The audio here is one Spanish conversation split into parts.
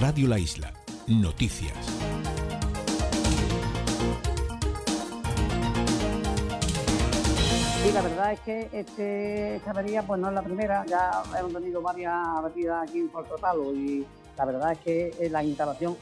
Radio La Isla. Noticias. Sí, la verdad es que esta avería pues no es la primera, ya hemos tenido varias averías aquí en Puerto Talo y la verdad es que la instalación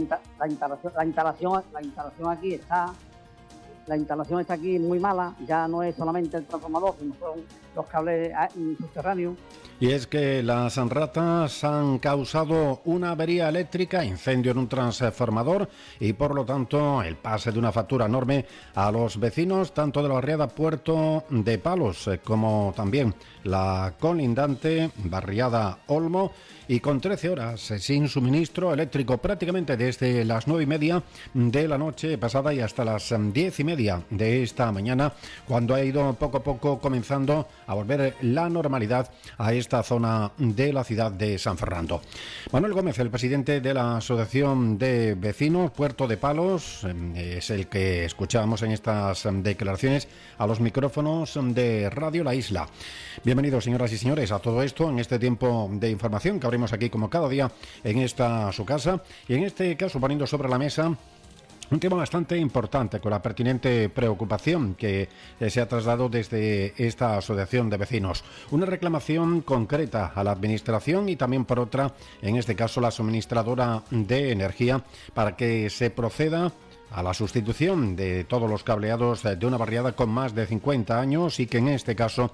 aquí muy mala, ya no es solamente el transformador, sino son los cables subterráneos. Y es que las ratas han causado una avería eléctrica, incendio en un transformador y por lo tanto el pase de una factura enorme a los vecinos tanto de la barriada Puerto de Palos como también la colindante barriada Olmo, y con 13 horas sin suministro eléctrico prácticamente desde las 9:30 de la noche pasada y hasta las 10:30 de esta mañana, cuando ha ido poco a poco comenzando a volver la normalidad a esta zona de la ciudad de San Fernando. Manuel Gómez, el presidente de la Asociación de Vecinos Puerto de Palos, es el que escuchábamos en estas declaraciones a los micrófonos de Radio La Isla. Bienvenidos, señoras y señores, a todo esto en este tiempo de información que abrimos aquí como cada día en esta su casa, y en este caso poniendo sobre la mesa un tema bastante importante con la pertinente preocupación que se ha trasladado desde esta asociación de vecinos. Una reclamación concreta a la administración y también por otra, en este caso la suministradora de energía, para que se proceda a la sustitución de todos los cableados de una barriada con más de 50 años y que en este caso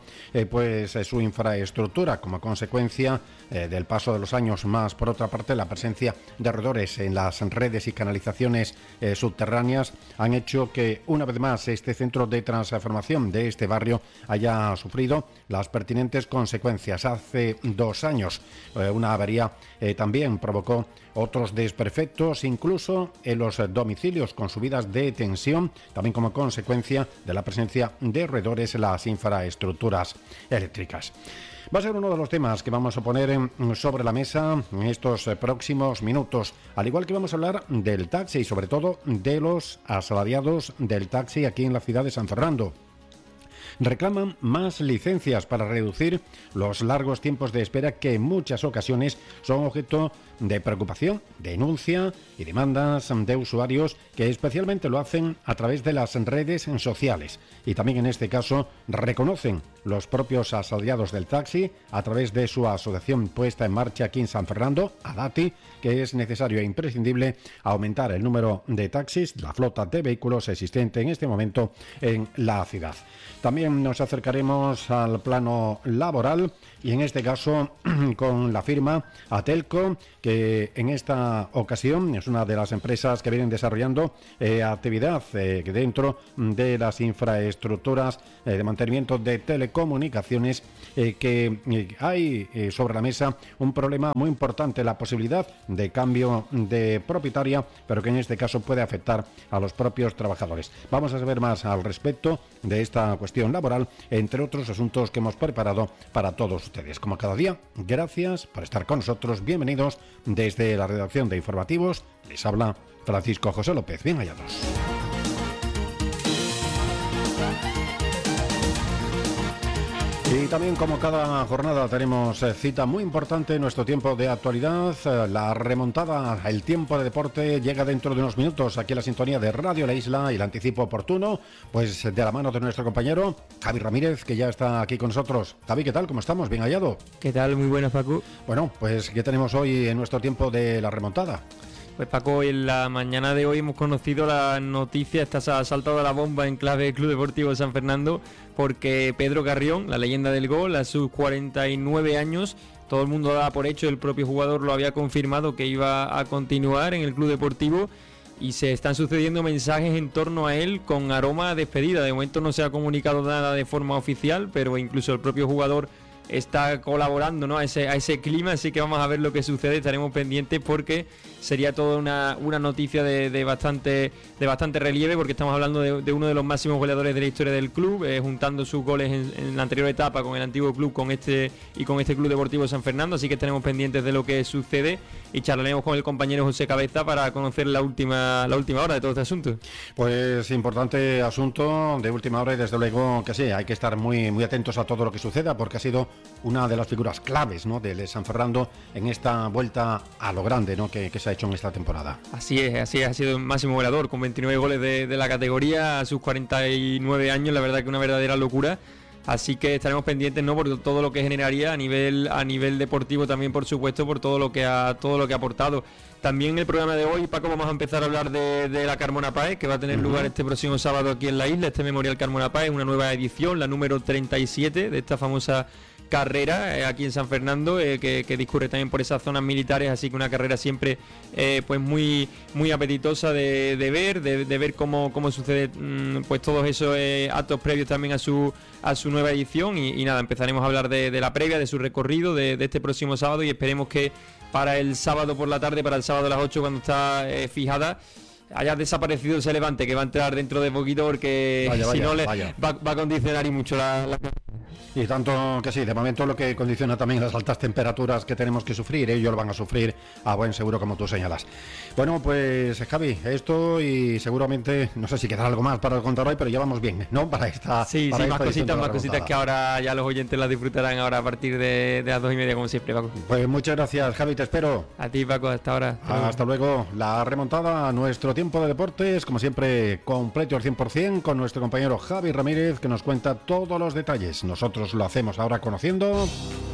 su infraestructura, como consecuencia del paso de los años, más por otra parte la presencia de roedores en las redes y canalizaciones subterráneas, han hecho que una vez más este centro de transformación de este barrio haya sufrido las pertinentes consecuencias. Hace 2 años una avería también provocó otros desperfectos, incluso en los domicilios, con subidas de tensión, también como consecuencia de la presencia de roedores en las infraestructuras eléctricas. Va a ser uno de los temas que vamos a poner sobre la mesa en estos próximos minutos, al igual que vamos a hablar del taxi y sobre todo de los asalariados del taxi aquí en la ciudad de San Fernando. Reclaman más licencias para reducir los largos tiempos de espera que en muchas ocasiones son objeto de preocupación, denuncia y demandas de usuarios que especialmente lo hacen a través de las redes sociales. Y también en este caso reconocen los propios asalariados del taxi a través de su asociación puesta en marcha aquí en San Fernando, ADATI, que es necesario e imprescindible aumentar el número de taxis, la flota de vehículos existente en este momento en la ciudad. También nos acercaremos al plano laboral y en este caso con la firma Atelco, que en esta ocasión es una de las empresas que vienen desarrollando actividad dentro de las infraestructuras de mantenimiento de telecomunicaciones, que hay sobre la mesa un problema muy importante, la posibilidad de cambio de propietaria, pero que en este caso puede afectar a los propios trabajadores. Vamos a saber más al respecto de esta cuestión laboral, entre otros asuntos que hemos preparado para todos ustedes. Como cada día, gracias por estar con nosotros. Bienvenidos desde la redacción de Informativos. Les habla Francisco José López. Bien hallados. Y también, como cada jornada, tenemos cita muy importante en nuestro tiempo de actualidad. La remontada, el tiempo de deporte, llega dentro de unos minutos aquí a la sintonía de Radio La Isla, y el anticipo oportuno, pues de la mano de nuestro compañero Javi Ramírez, que ya está aquí con nosotros. Javi, ¿qué tal? ¿Cómo estamos? ¿Bien hallado? ¿Qué tal? Muy buenas, Paco. Bueno, pues ¿qué tenemos hoy en nuestro tiempo de la remontada? Pues Paco, en la mañana de hoy hemos conocido la noticia, se ha saltado la bomba en clave Club Deportivo San Fernando, porque Pedro Carrión, la leyenda del gol, a sus 49 años, todo el mundo daba por hecho, el propio jugador lo había confirmado que iba a continuar en el Club Deportivo, y se están sucediendo mensajes en torno a él con aroma a despedida. De momento no se ha comunicado nada de forma oficial, pero incluso el propio jugador está colaborando, ¿no?, a ese clima, así que vamos a ver lo que sucede, estaremos pendientes porque sería toda una noticia de bastante relieve, porque estamos hablando de uno de los máximos goleadores de la historia del club, juntando sus goles en la anterior etapa con el antiguo club, con este Club Deportivo San Fernando, así que estaremos pendientes de lo que sucede y charlaremos con el compañero José Cabeza para conocer la última hora de todo este asunto. Pues importante asunto de última hora, y desde luego que sí, hay que estar muy, muy atentos a todo lo que suceda, porque ha sido una de las figuras claves, ¿no?, del San Fernando en esta vuelta a lo grande, ¿no?, que se ha hecho en esta temporada. Así es, ha sido un máximo goleador con 29 goles de la categoría a sus 49 años, la verdad que una verdadera locura. Así que estaremos pendientes, ¿no?, por todo lo que generaría a nivel deportivo también, por supuesto, por todo lo que ha aportado. También en el programa de hoy, Paco, vamos a empezar a hablar de la Carmona Páez, que va a tener lugar este próximo sábado aquí en la isla, este Memorial Carmona Páez, una nueva edición, la número 37 de esta famosa carrera aquí en San Fernando, que discurre también por esas zonas militares, así que una carrera siempre pues muy apetitosa de ver cómo sucede pues todos esos actos previos también a su nueva edición y nada, empezaremos a hablar de la previa, de su recorrido de este próximo sábado, y esperemos que para el sábado por la tarde, para el sábado a las 8 cuando está fijada, haya desaparecido ese Levante, que va a entrar dentro de poquito, porque va a condicionar y mucho la... Y tanto que sí, de momento lo que condiciona también las altas temperaturas que tenemos que sufrir, ellos lo van a sufrir a buen seguro, como tú señalas. Bueno, pues Javi, esto y seguramente, no sé si queda algo más para contar hoy, pero ya vamos bien, ¿no? Para esta... Sí, más cositas que ahora ya los oyentes las disfrutarán ahora a partir de las 2:30, como siempre, Paco. Pues muchas gracias, Javi, te espero. A ti, Paco, hasta ahora. Hasta luego. La remontada a nuestro tiempo de deportes, como siempre, completo al 100%, con nuestro compañero Javi Ramírez, que nos cuenta todos los detalles. Nosotros lo hacemos ahora conociendo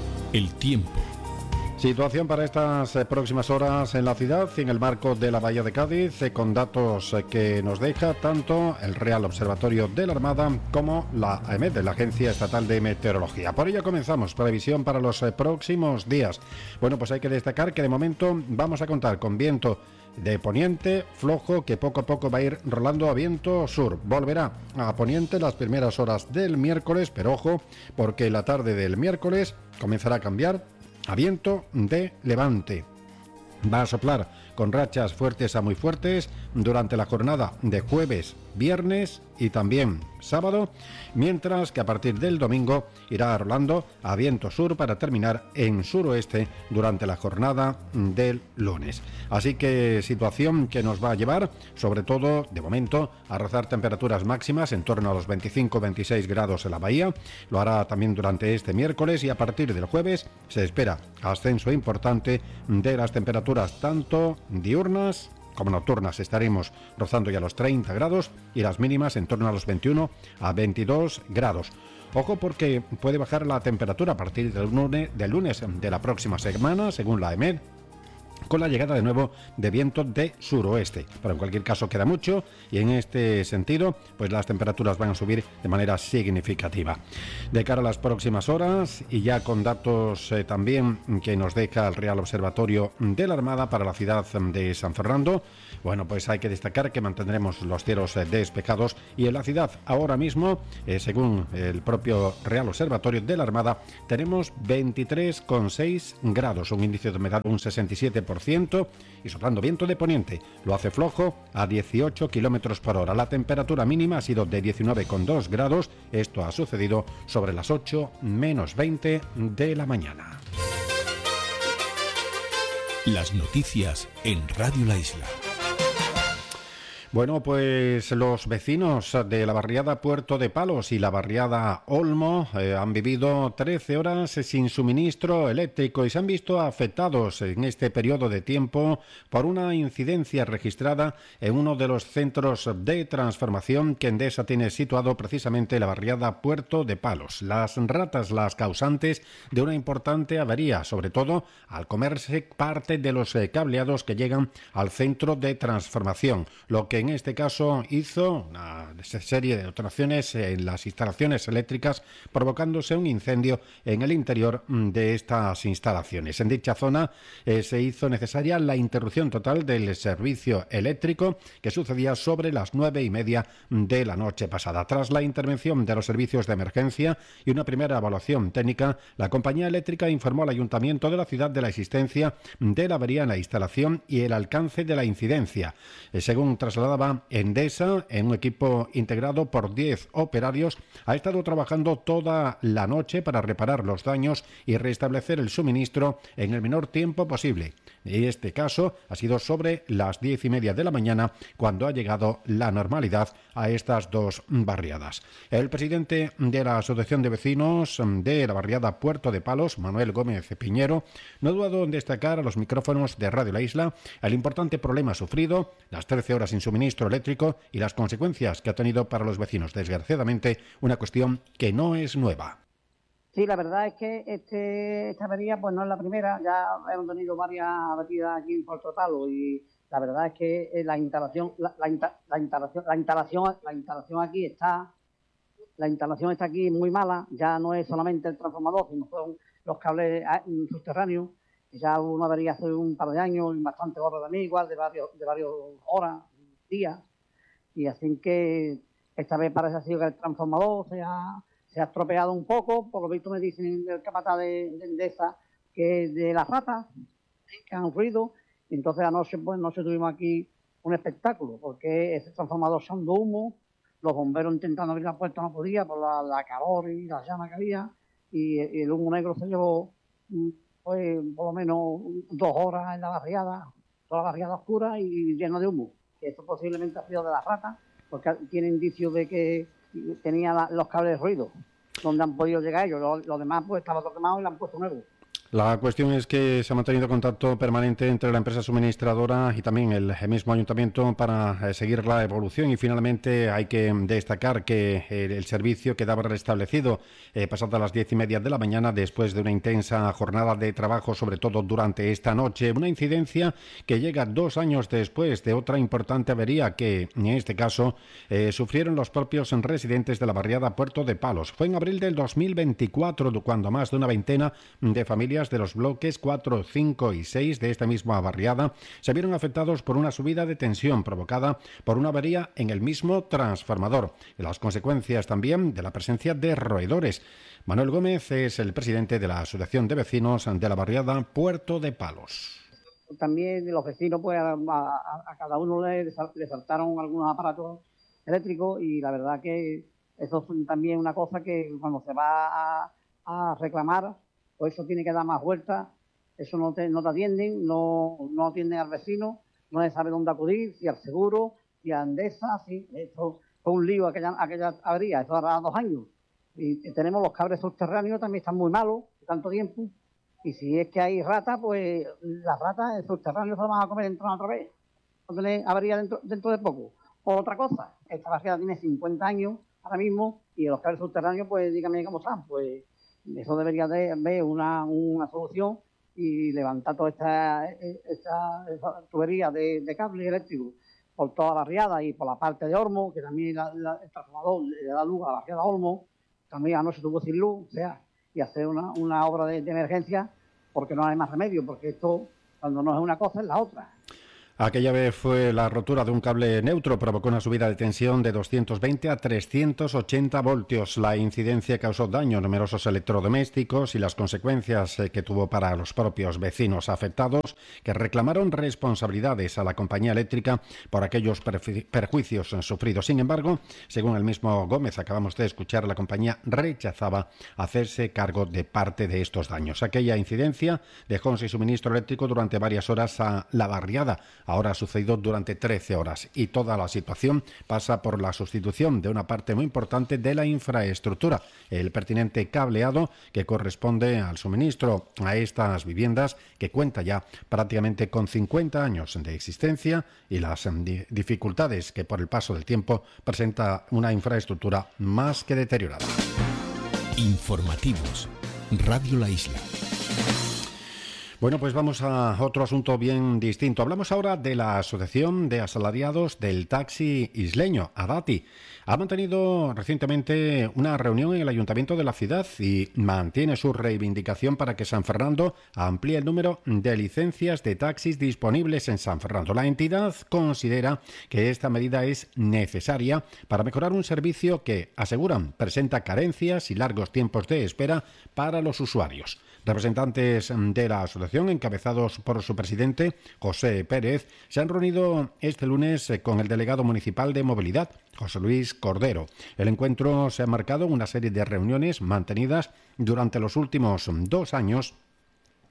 el tiempo. Situación para estas próximas horas en la ciudad y en el marco de la Bahía de Cádiz, con datos que nos deja tanto el Real Observatorio de la Armada como la AEMET, de la Agencia Estatal de Meteorología. Por ello comenzamos previsión para los próximos días. Bueno, pues hay que destacar que de momento vamos a contar con viento de poniente flojo, que poco a poco va a ir rolando a viento sur. Volverá a poniente las primeras horas del miércoles, pero ojo, porque la tarde del miércoles comenzará a cambiar a viento de levante. Va a soplar con rachas fuertes a muy fuertes durante la jornada de jueves, viernes y también sábado, mientras que a partir del domingo irá rolando a viento sur para terminar en suroeste durante la jornada del lunes. Así que situación que nos va a llevar, sobre todo de momento, a rozar temperaturas máximas en torno a los 25-26 grados en la bahía. Lo hará también durante este miércoles, y a partir del jueves se espera ascenso importante de las temperaturas tanto diurnas como nocturnas. Estaremos rozando ya los 30 grados y las mínimas en torno a los 21 a 22 grados. Ojo, porque puede bajar la temperatura a partir del lunes de la próxima semana, según la AEMET, con la llegada de nuevo de viento de suroeste. Pero en cualquier caso queda mucho, y en este sentido pues las temperaturas van a subir de manera significativa. De cara a las próximas horas, y ya con datos también que nos deja el Real Observatorio de la Armada para la ciudad de San Fernando, bueno, pues hay que destacar que mantendremos los cielos despejados, y en la ciudad ahora mismo, según el propio Real Observatorio de la Armada, tenemos 23,6 grados, un índice de humedad un 67%, y soplando viento de poniente. Lo hace flojo a 18 kilómetros por hora. La temperatura mínima ha sido de 19,2 grados. Esto ha sucedido sobre las 8 menos 20 de la mañana. Las noticias en Radio La Isla. Bueno, pues los vecinos de la barriada Puerto de Palos y la barriada Olmo han vivido 13 horas sin suministro eléctrico y se han visto afectados en este periodo de tiempo por una incidencia registrada en uno de los centros de transformación que Endesa tiene situado precisamente en la barriada Puerto de Palos. Las ratas, las causantes de una importante avería, sobre todo al comerse parte de los cableados que llegan al centro de transformación, lo que en este caso hizo una serie de detonaciones en las instalaciones eléctricas, provocándose un incendio en el interior de estas instalaciones. En dicha zona se hizo necesaria la interrupción total del servicio eléctrico, que sucedía sobre las 9:30 de la noche pasada. Tras la intervención de los servicios de emergencia y una primera evaluación técnica, la compañía eléctrica informó al ayuntamiento de la ciudad de la existencia de la avería en la instalación y el alcance de la incidencia. Según trasladaba Endesa, en un equipo integrado por 10 operarios, ha estado trabajando toda la noche para reparar los daños y restablecer el suministro en el menor tiempo posible. En este caso ha sido sobre las 10:30 de la mañana cuando ha llegado la normalidad a estas dos barriadas. El presidente de la Asociación de Vecinos de la barriada Puerto de Palos, Manuel Gómez Piñero, no ha dudado en destacar a los micrófonos de Radio La Isla el importante problema sufrido, las 13 horas sin suministro eléctrico y las consecuencias que ha tenido para los vecinos. Desgraciadamente, una cuestión que no es nueva. Sí, la verdad es que esta avería pues no es la primera, ya hemos tenido varias averías aquí en Puerto Talo y la verdad es que la instalación aquí muy mala, ya no es solamente el transformador, sino son los cables subterráneos. Ya hubo una avería hace un par de años, bastante horas también, igual de varias horas, días, y así que esta vez parece ha sido que el transformador se ha estropeado un poco, por lo visto me dicen del capataz de Endesa que de las ratas que han ruido. Entonces anoche tuvimos aquí un espectáculo, porque ese transformador echando humo, los bomberos intentando abrir la puerta no podía por la calor y la llama que había, y el humo negro se llevó pues por lo menos 2 horas en la barriada, toda la barriada oscura y llena de humo. Eso posiblemente ha sido de las ratas, porque tiene indicios de que tenía los cables de ruido, donde han podido llegar ellos. Los demás pues estaba todo quemado y le han puesto nuevo. La cuestión es que se ha mantenido contacto permanente entre la empresa suministradora y también el mismo ayuntamiento para seguir la evolución, y finalmente hay que destacar que el servicio quedaba restablecido pasadas las 10:30 de la mañana después de una intensa jornada de trabajo, sobre todo durante esta noche. Una incidencia que llega 2 años después de otra importante avería que, en este caso, sufrieron los propios residentes de la barriada Puerto de Palos. Fue en abril del 2024 cuando más de una veintena de familias de los bloques 4, 5 y 6 de esta misma barriada se vieron afectados por una subida de tensión provocada por una avería en el mismo transformador y las consecuencias también de la presencia de roedores. Manuel Gómez es el presidente de la Asociación de Vecinos de la barriada Puerto de Palos. También los vecinos pues a cada uno le saltaron algunos aparatos eléctricos, y la verdad que eso es también una cosa que cuando se va a reclamar, pues eso tiene que dar más vueltas, eso no te atienden, no atienden al vecino, no se sabe dónde acudir, si al seguro, si a Endesa, si esto fue un lío aquella avería, eso hará 2 años. Y tenemos los cables subterráneos, también están muy malos, tanto tiempo, y si es que hay ratas, pues las ratas en subterráneos se las van a comer dentro otra vez, no tener avería dentro de poco. Otra cosa, esta barriada tiene 50 años ahora mismo, y los cables subterráneos, pues dígame cómo están, pues eso debería de haber una solución y levantar toda esta tubería de cable eléctrico por toda la barriada y por la parte de Olmo, que también el transformador le da luz a la barriada Olmo, también anoche tuvo sin luz, o sea, y hacer una obra de emergencia, porque no hay más remedio, porque esto, cuando no es una cosa, es la otra. Aquella vez fue la rotura de un cable neutro, provocó una subida de tensión de 220 a 380 voltios. La incidencia causó daño a numerosos electrodomésticos y las consecuencias que tuvo para los propios vecinos afectados, que reclamaron responsabilidades a la compañía eléctrica por aquellos perjuicios sufridos. Sin embargo, según el mismo Gómez, acabamos de escuchar, la compañía rechazaba hacerse cargo de parte de estos daños. Aquella incidencia dejó sin suministro eléctrico durante varias horas a la barriada. Ahora ha sucedido durante 13 horas y toda la situación pasa por la sustitución de una parte muy importante de la infraestructura, el pertinente cableado que corresponde al suministro a estas viviendas, que cuenta ya prácticamente con 50 años de existencia, y las dificultades que por el paso del tiempo presenta una infraestructura más que deteriorada. Informativos. Radio La Isla. Bueno, pues vamos a otro asunto bien distinto. Hablamos ahora de la Asociación de Asalariados del Taxi Isleño, ADATI. Ha mantenido recientemente una reunión en el Ayuntamiento de la ciudad y mantiene su reivindicación para que San Fernando amplíe el número de licencias de taxis disponibles en San Fernando. La entidad considera que esta medida es necesaria para mejorar un servicio que, aseguran, presenta carencias y largos tiempos de espera para los usuarios. Representantes de la asociación, encabezados por su presidente, José Pérez, se han reunido este lunes con el delegado municipal de movilidad, José Luis Cordero. El encuentro se ha marcado en una serie de reuniones mantenidas durante los últimos 2 años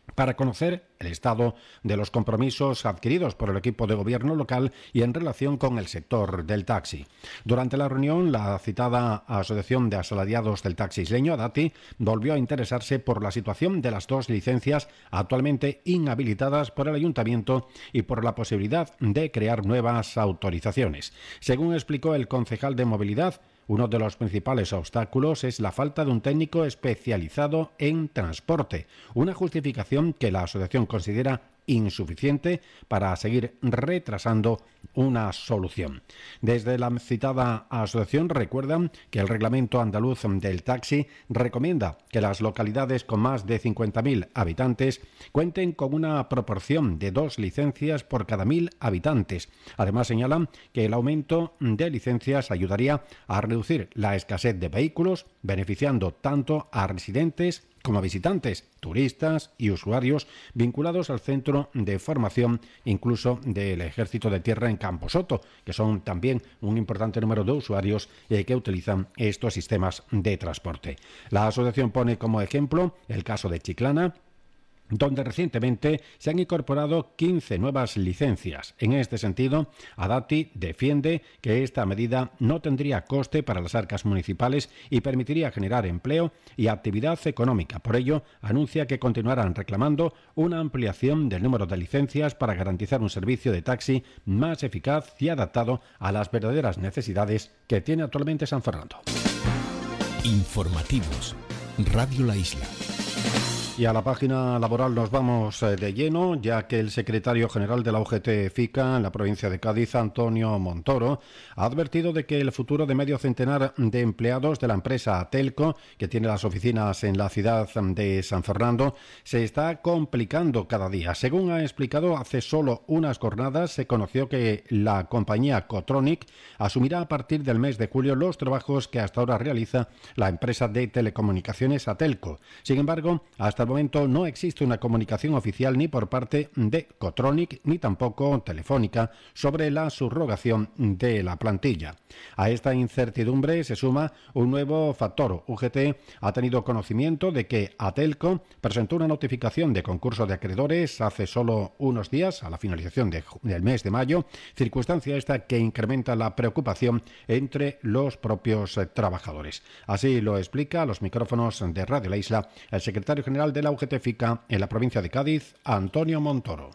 para conocer el estado de los compromisos adquiridos por el equipo de gobierno local y en relación con el sector del taxi. Durante la reunión, la citada Asociación de Asalariados del Taxi Isleño, ADATI, volvió a interesarse por la situación de las 2 licencias actualmente inhabilitadas por el Ayuntamiento y por la posibilidad de crear nuevas autorizaciones. Según explicó el concejal de Movilidad, uno de los principales obstáculos es la falta de un técnico especializado en transporte, una justificación que la asociación considera insuficiente para seguir retrasando una solución. Desde la citada asociación recuerdan que el Reglamento Andaluz del Taxi recomienda que las localidades con más de 50.000 habitantes cuenten con una proporción de 2 licencias por cada 1.000 habitantes. Además señalan que el aumento de licencias ayudaría a reducir la escasez de vehículos, beneficiando tanto a residentes como a visitantes, turistas y usuarios vinculados al centro de formación, incluso del Ejército de Tierra en Camposoto, que son también un importante número de usuarios que utilizan estos sistemas de transporte. La asociación pone como ejemplo el caso de Chiclana, donde recientemente se han incorporado 15 nuevas licencias. En este sentido, ADATI defiende que esta medida no tendría coste para las arcas municipales y permitiría generar empleo y actividad económica. Por ello, anuncia que continuarán reclamando una ampliación del número de licencias para garantizar un servicio de taxi más eficaz y adaptado a las verdaderas necesidades que tiene actualmente San Fernando. Informativos. Radio La Isla. Y a la página laboral nos vamos de lleno, ya que el secretario general de la UGT-FICA en la provincia de Cádiz, Antonio Montoro, ha advertido de que el futuro de medio centenar de empleados de la empresa Atelco, que tiene las oficinas en la ciudad de San Fernando, se está complicando cada día. Según ha explicado, hace solo unas jornadas se conoció que la compañía Cotronic asumirá a partir del mes de julio los trabajos que hasta ahora realiza la empresa de telecomunicaciones Atelco. Sin embargo, hasta el momento no existe una comunicación oficial ni por parte de Cotronic ni tampoco Telefónica sobre la subrogación de la plantilla. A esta incertidumbre se suma un nuevo factor. UGT ha tenido conocimiento de que Atelco presentó una notificación de concurso de acreedores hace solo unos días, a la finalización del mes de mayo, circunstancia esta que incrementa la preocupación entre los propios trabajadores. Así lo explica a los micrófonos de Radio La Isla el secretario general de la UGT-FICA en la provincia de Cádiz, Antonio Montoro.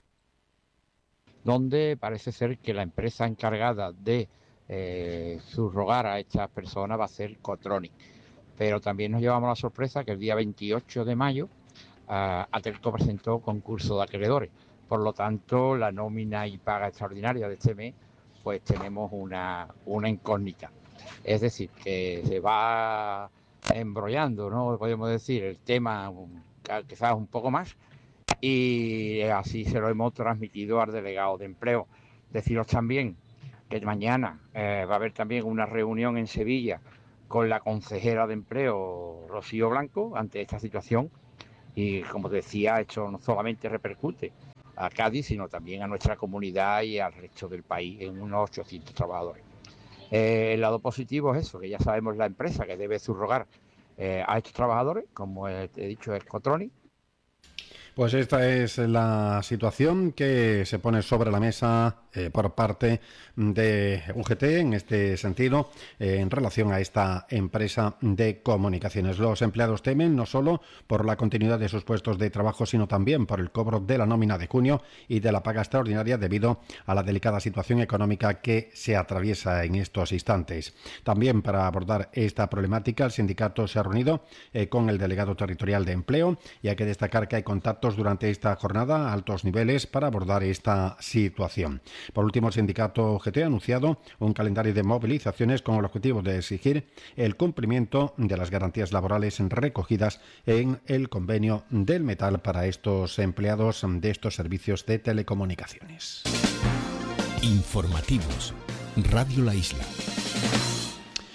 Donde parece ser que la empresa encargada de subrogar a estas personas va a ser Cotronic. Pero también nos llevamos la sorpresa que el día 28 de mayo Atelco presentó concurso de acreedores. Por lo tanto, la nómina y paga extraordinaria de este mes, pues tenemos una incógnita. Es decir, que se va embrollando, ¿no? Podemos decir, el tema quizás un poco más, y así se lo hemos transmitido al delegado de empleo. Deciros también que mañana va a haber también una reunión en Sevilla con la consejera de empleo, Rocío Blanco, ante esta situación, y como decía, esto no solamente repercute a Cádiz, sino también a nuestra comunidad y al resto del país, en unos 800 trabajadores. El lado positivo es eso, que ya sabemos la empresa que debe subrogar a estos trabajadores, como he dicho, es Cotronic. Pues esta es la situación que se pone sobre la mesa por parte de UGT en este sentido en relación a esta empresa de comunicaciones. Los empleados temen no solo por la continuidad de sus puestos de trabajo, sino también por el cobro de la nómina de junio y de la paga extraordinaria debido a la delicada situación económica que se atraviesa en estos instantes. También para abordar esta problemática, el sindicato se ha reunido con el delegado territorial de empleo y hay que destacar que hay contactos durante esta jornada a altos niveles para abordar esta situación. Por último, el sindicato UGT ha anunciado un calendario de movilizaciones con el objetivo de exigir el cumplimiento de las garantías laborales recogidas en el convenio del metal para estos empleados de estos servicios de telecomunicaciones. Informativos. Radio La Isla.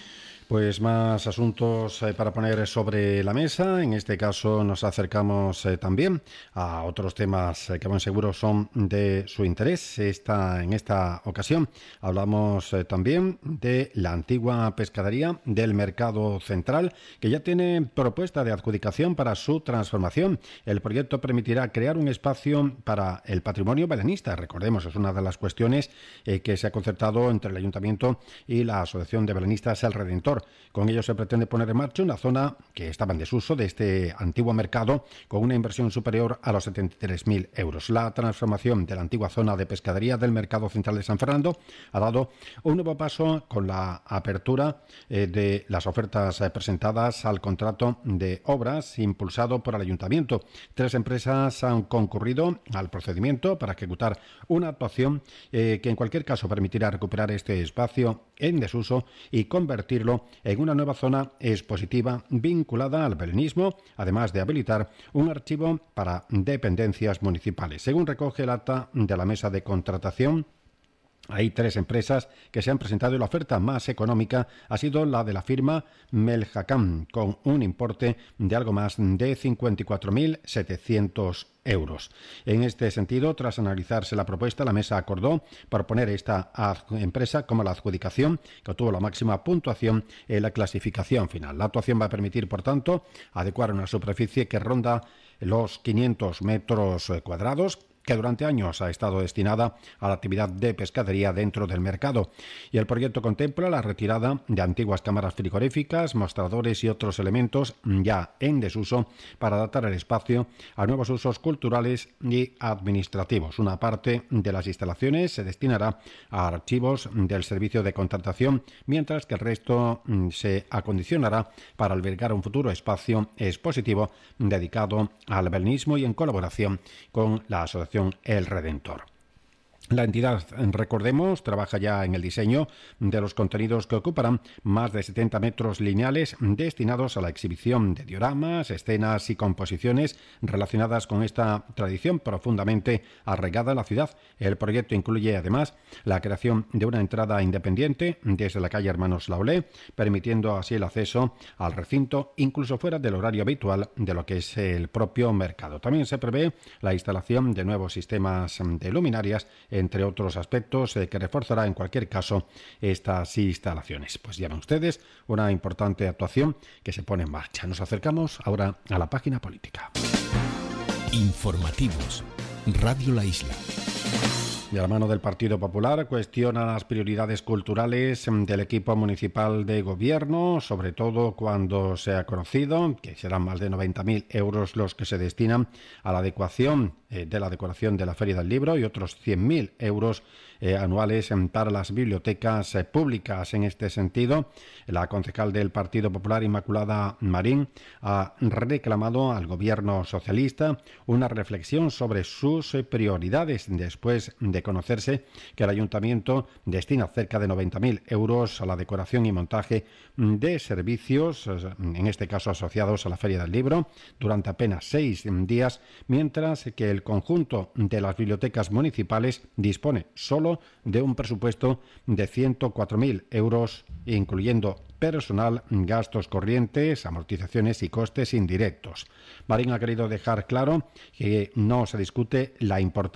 Pues más asuntos para poner sobre la mesa. En este caso nos acercamos también a otros temas que buen seguro son de su interés. En esta ocasión hablamos también de la antigua pescadería del Mercado Central, que ya tiene propuesta de adjudicación para su transformación. El proyecto permitirá crear un espacio para el patrimonio belenista. Recordemos, es una de las cuestiones que se ha concertado entre el Ayuntamiento y la Asociación de Belenistas El Redentor. Con ello se pretende poner en marcha una zona que estaba en desuso de este antiguo mercado con una inversión superior a los 73.000 euros. La transformación de la antigua zona de pescadería del Mercado Central de San Fernando ha dado un nuevo paso con la apertura de las ofertas presentadas al contrato de obras impulsado por el Ayuntamiento. 3 empresas han concurrido al procedimiento para ejecutar una actuación que en cualquier caso permitirá recuperar este espacio en desuso y convertirlo en una nueva zona expositiva vinculada al belenismo, además de habilitar un archivo para dependencias municipales. Según recoge el acta de la mesa de contratación, hay 3 empresas que se han presentado y la oferta más económica ha sido la de la firma Melhacam, con un importe de algo más de 54.700 euros. En este sentido, tras analizarse la propuesta, la mesa acordó proponer esta empresa como la adjudicación que obtuvo la máxima puntuación en la clasificación final. La actuación va a permitir, por tanto, adecuar una superficie que ronda los 500 metros cuadrados, que durante años ha estado destinada a la actividad de pescadería dentro del mercado. Y el proyecto contempla la retirada de antiguas cámaras frigoríficas, mostradores y otros elementos ya en desuso para adaptar el espacio a nuevos usos culturales y administrativos. Una parte de las instalaciones se destinará a archivos del servicio de contratación, mientras que el resto se acondicionará para albergar un futuro espacio expositivo dedicado al belenismo y en colaboración con la Asociación El Redentor. La entidad, recordemos, trabaja ya en el diseño de los contenidos que ocuparán más de 70 metros lineales destinados a la exhibición de dioramas, escenas y composiciones relacionadas con esta tradición profundamente arraigada en la ciudad. El proyecto incluye además la creación de una entrada independiente desde la calle Hermanos Laulé, permitiendo así el acceso al recinto incluso fuera del horario habitual de lo que es el propio mercado. También se prevé la instalación de nuevos sistemas de luminarias, entre otros aspectos que reforzará en cualquier caso estas instalaciones. Pues ya ven ustedes, una importante actuación que se pone en marcha. Nos acercamos ahora a la página política. Informativos. Radio La Isla. De la mano del Partido Popular cuestiona las prioridades culturales del equipo municipal de gobierno, sobre todo cuando se ha conocido que serán más de 90.000 euros los que se destinan a la adecuación de la decoración de la Feria del Libro y otros 100.000 euros anuales para las bibliotecas públicas. En este sentido, la concejal del Partido Popular, Inmaculada Marín, ha reclamado al gobierno socialista una reflexión sobre sus prioridades después de conocerse que el ayuntamiento destina cerca de 90.000 euros a la decoración y montaje de servicios, en este caso asociados a la Feria del Libro, durante apenas 6 días, mientras que el conjunto de las bibliotecas municipales dispone solo de un presupuesto de 104.000 euros, incluyendo personal, gastos corrientes, amortizaciones y costes indirectos. Marín ha querido dejar claro que no se discute la importancia